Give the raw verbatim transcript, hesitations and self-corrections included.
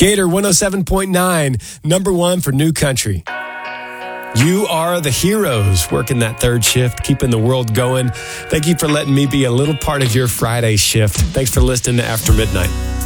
Gator one oh seven point nine, number one for new country. You are the heroes working that third shift, keeping the world going. Thank you for letting me be a little part of your Friday shift. Thanks for listening to After Midnight.